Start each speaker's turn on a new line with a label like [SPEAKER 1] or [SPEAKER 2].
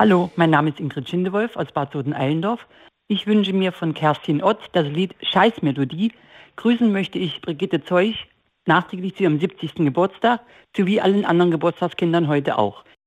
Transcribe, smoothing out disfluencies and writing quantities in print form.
[SPEAKER 1] Hallo, mein Name ist Ingrid Schindewolf aus Bad Soden-Eilendorf. Ich wünsche mir von Kerstin Ott das Lied Scheiß Melodie. Grüßen möchte ich Brigitte Zeuch nachträglich zu ihrem 70. Geburtstag, sowie allen anderen Geburtstagskindern heute auch.